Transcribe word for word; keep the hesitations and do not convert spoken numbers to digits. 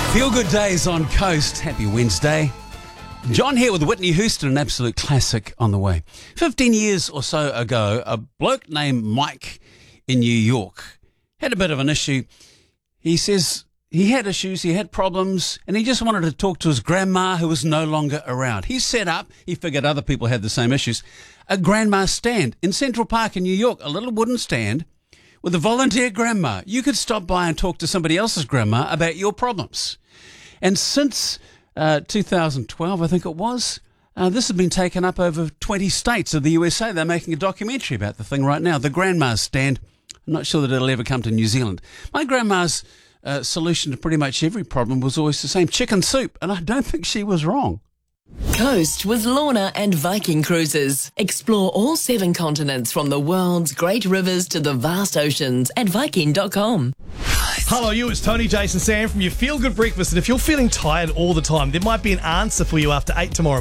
Feel Good Days on Coast. Happy Wednesday. John here with Whitney Houston, an absolute classic on the way. Fifteen years or so ago, a bloke named Mike in New York had a bit of an issue. He says he had issues, he had problems, and he just wanted to talk to his grandma who was no longer around. He set up, he figured other people had the same issues, a grandma stand in Central Park in New York, a little wooden stand with a volunteer grandma. You could stop by and talk to somebody else's grandma about your problems. And since uh, two thousand twelve, I think it was, uh, this has been taken up over twenty states of the U S A. They're making a documentary about the thing right now, the grandma's stand. I'm not sure that it'll ever come to New Zealand. My grandma's uh, solution to pretty much every problem was always the same, chicken soup, and I don't think she was wrong. Coast with Lorna and Viking Cruises. Explore all seven continents from the world's great rivers to the vast oceans at Viking dot com. Hello, you. It's Tony, Jason, Sam from your Feel Good Breakfast. And if you're feeling tired all the time, there might be an answer for you after eight tomorrow.